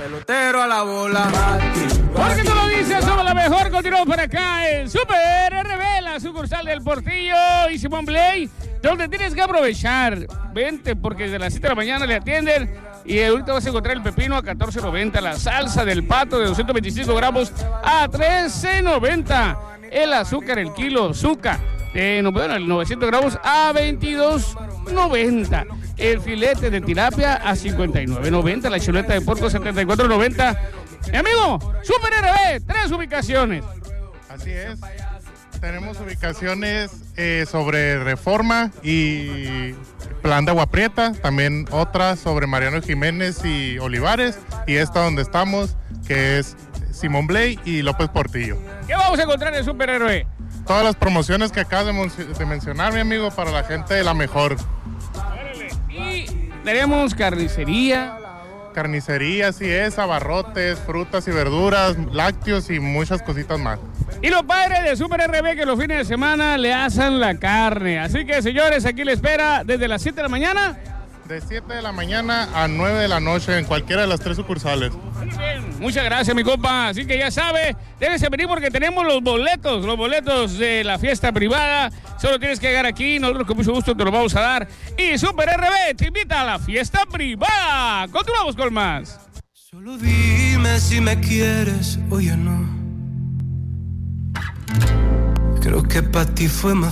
pelotero a la bola. Porque tú lo dices, somos la mejor. Continuamos por acá en Super RB, la sucursal del Portillo y Simón Blay, donde tienes que aprovechar. Vente, porque desde las 7 de la mañana le atienden. Y ahorita vas a encontrar el pepino a $14.90, la salsa del pato de 225 gramos a $13.90, el azúcar, el kilo, azúcar, el 900 gramos a $22.90, el filete de tilapia a $59.90, la chuleta de porco a $74.90. Mi amigo, Super RB, 3 ubicaciones. Así es. Tenemos ubicaciones sobre Reforma y Plan de Agua Prieta, también otras sobre Mariano Jiménez y Olivares, y esta donde estamos, que es Simón Blay y López Portillo. ¿Qué vamos a encontrar en Super RB? Todas las promociones que acabas de mencionar, mi amigo, para la gente de la mejor. Y tenemos carnicería. Carnicería, así es, abarrotes, frutas y verduras, lácteos y muchas cositas más. Y los padres de Super RB que los fines de semana le asan la carne. Así que, señores, aquí le espera desde las 7 de la mañana. De 7 de la mañana a 9 de la noche en cualquiera de las 3 sucursales. Muy bien, muchas gracias, mi compa. Así que ya sabe, debes venir porque tenemos los boletos de la fiesta privada. Solo tienes que llegar aquí, nosotros con mucho gusto te lo vamos a dar. Y Super RB te invita a la fiesta privada. Continuamos con más. Solo dime si me quieres o ya no. Creo que para ti fue más